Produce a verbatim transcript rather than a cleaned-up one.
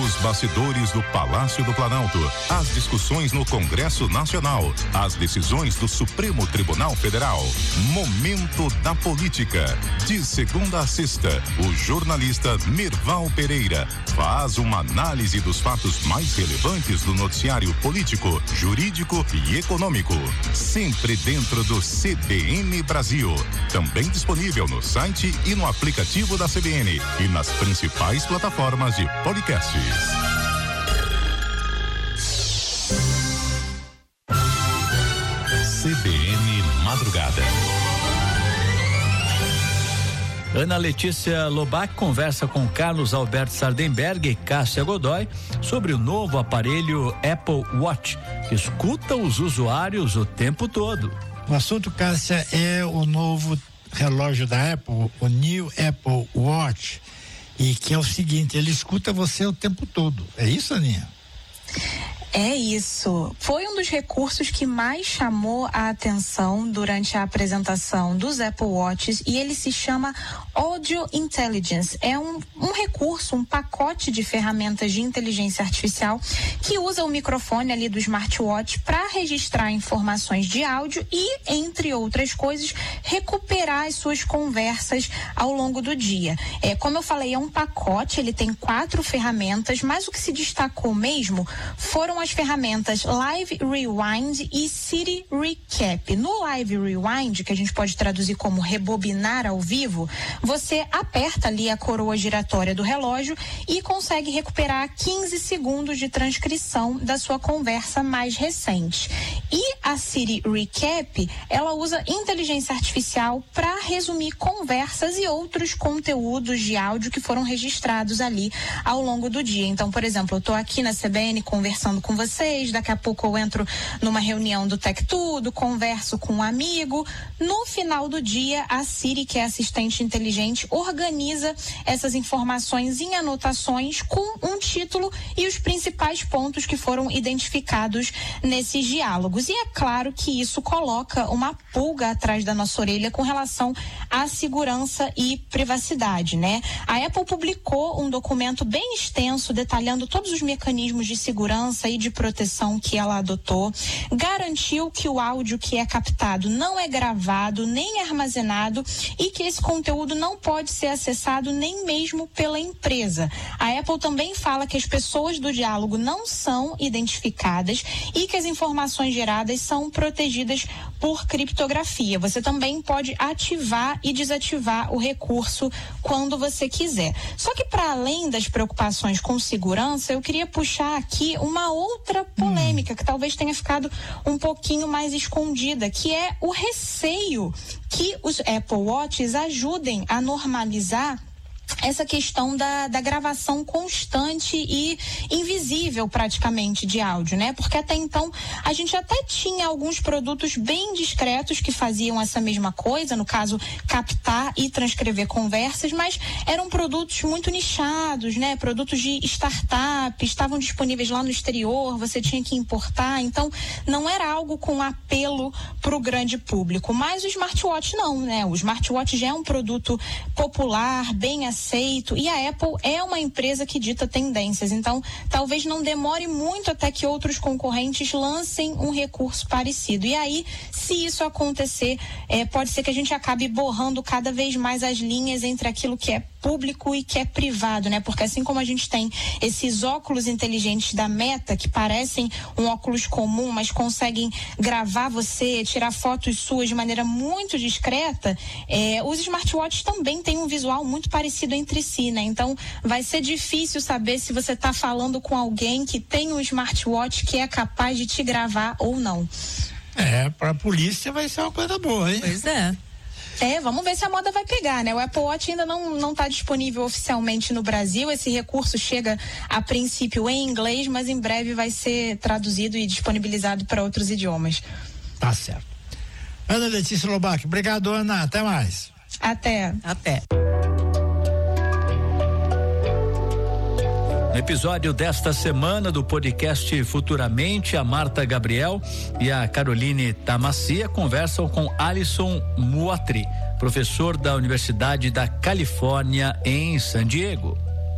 Dos bastidores do Palácio do Planalto, as discussões no Congresso Nacional, as decisões do Supremo Tribunal Federal. Momento da Política. De segunda a sexta, o jornalista Mirval Pereira faz uma análise dos fatos mais relevantes do noticiário político, jurídico e econômico. Sempre dentro do C B N Brasil. Também disponível no site e no aplicativo da C B N e nas principais plataformas de podcasts. C B N Madrugada. Ana Letícia Lobac conversa com Carlos Alberto Sardenberg e Cássia Godoy sobre o novo aparelho Apple Watch, que escuta os usuários o tempo todo. O assunto, Cássia, é o novo relógio da Apple, o New Apple Watch, e que é o seguinte, ele escuta você o tempo todo. É isso, Aninha? É isso. Foi um dos recursos que mais chamou a atenção durante a apresentação dos Apple Watches e ele se chama Audio Intelligence. É um, um recurso, um pacote de ferramentas de inteligência artificial que usa o microfone ali do smartwatch para registrar informações de áudio e, entre outras coisas, recuperar as suas conversas ao longo do dia. É, como eu falei, é um pacote, ele tem quatro ferramentas, mas o que se destacou mesmo foram as ferramentas Live Rewind e City Recap. No Live Rewind, que a gente pode traduzir como rebobinar ao vivo, você aperta ali a coroa giratória do relógio e consegue recuperar quinze segundos de transcrição da sua conversa mais recente. E a City Recap, ela usa inteligência artificial para resumir conversas e outros conteúdos de áudio que foram registrados ali ao longo do dia. Então, por exemplo, eu estou aqui na C B N conversando com vocês, daqui a pouco eu entro numa reunião do Tech Tudo, converso com um amigo. No final do dia, a Siri, que é assistente inteligente, organiza essas informações em anotações com um título e os principais pontos que foram identificados nesses diálogos. E é claro que isso coloca uma pulga atrás da nossa orelha com relação à segurança e privacidade, né? A Apple publicou um documento bem extenso detalhando todos os mecanismos de segurança e de proteção que ela adotou, garantiu que o áudio que é captado não é gravado nem armazenado e que esse conteúdo não pode ser acessado nem mesmo pela empresa. A Apple também fala que as pessoas do diálogo não são identificadas e que as informações geradas são protegidas por criptografia. Você também pode ativar e desativar o recurso quando você quiser. Só que para além das preocupações com segurança, eu queria puxar aqui uma outra polêmica hum. que talvez tenha ficado um pouquinho mais escondida, que é o receio que os Apple Watches ajudem a normalizar essa questão da, da gravação constante e invisível praticamente de áudio, né? Porque até então a gente até tinha alguns produtos bem discretos que faziam essa mesma coisa, no caso captar e transcrever conversas, mas eram produtos muito nichados, né? Produtos de startup, estavam disponíveis lá no exterior, você tinha que importar, então não era algo com apelo para o grande público. Mas o smartwatch não, né? O smartwatch já é um produto popular, bem aceito, e a Apple é uma empresa que dita tendências, então talvez não demore muito até que outros concorrentes lancem um recurso parecido. E aí, se isso acontecer, é, pode ser que a gente acabe borrando cada vez mais as linhas entre aquilo que é público e que é privado, né? Porque assim como a gente tem esses óculos inteligentes da Meta, que parecem um óculos comum, mas conseguem gravar você, tirar fotos suas de maneira muito discreta, é, os smartwatches também têm um visual muito parecido entre si, né? Então vai ser difícil saber se você está falando com alguém que tem um smartwatch que é capaz de te gravar ou não. É, para a polícia vai ser uma coisa boa, hein? Pois é. É, vamos ver se a moda vai pegar, né? O Apple Watch ainda não não está disponível oficialmente no Brasil. Esse recurso chega a princípio em inglês, mas em breve vai ser traduzido e disponibilizado para outros idiomas. Tá certo. Ana Letícia Lobac, obrigado, Ana. Até mais. Até. Até. No episódio desta semana do podcast Futuramente, a Marta Gabriel e a Caroline Tamassia conversam com Alisson Muatri, professor da Universidade da Califórnia em San Diego.